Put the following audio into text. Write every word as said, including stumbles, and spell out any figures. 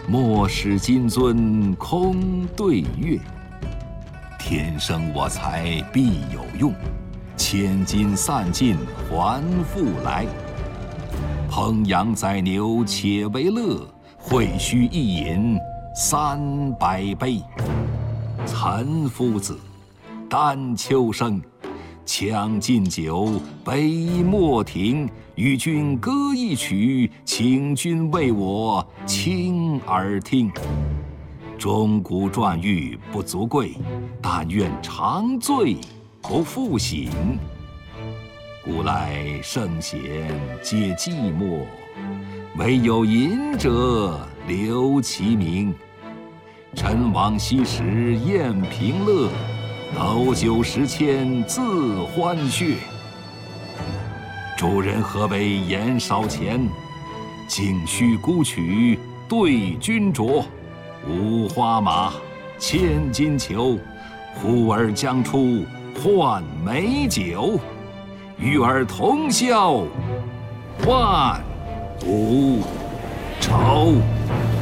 莫使金樽空对月。天生我材必有用，千金散尽还复来。烹羊宰牛且为乐，会须一饮三百杯。岑夫子，丹丘生，将进酒，杯莫停。与君歌一曲，请君为我倾耳听。钟鼓馔玉不足贵，但愿长醉不复醒。古来圣贤皆寂寞，惟有饮者留其名。陈王昔时宴平乐，斗酒十千恣欢谑。主人何为言少钱？径须沽取对君酌。五花马，千金裘，呼儿将出换美酒。与尔同销万古愁。